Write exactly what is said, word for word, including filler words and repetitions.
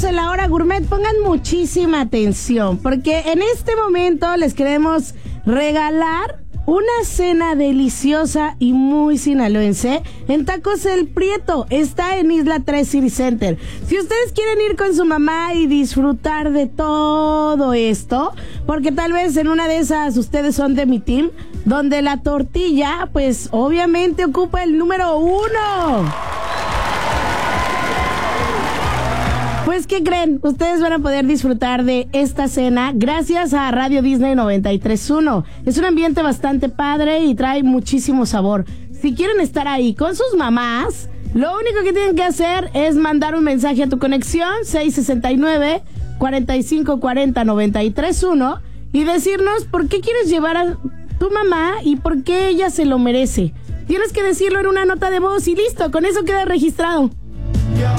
estamos en la hora gourmet. Pongan muchísima atención, porque en este momento les queremos regalar una cena deliciosa y muy sinaloense en Tacos El Prieto. Está en Isla tres City Center. Si ustedes quieren ir con su mamá y disfrutar de todo esto, porque tal vez en una de esas ustedes son de mi team, donde la tortilla, pues obviamente ocupa el número uno. Pues, ¿qué creen? Ustedes van a poder disfrutar de esta cena gracias a Radio Disney noventa y tres punto uno. Es un ambiente bastante padre y trae muchísimo sabor. Si quieren estar ahí con sus mamás, lo único que tienen que hacer es mandar un mensaje a tu conexión seis sesenta y nueve, cuarenta y cinco cuarenta, noventa y tres uno y decirnos por qué quieres llevar a tu mamá y por qué ella se lo merece. Tienes que decirlo en una nota de voz y listo, con eso queda registrado.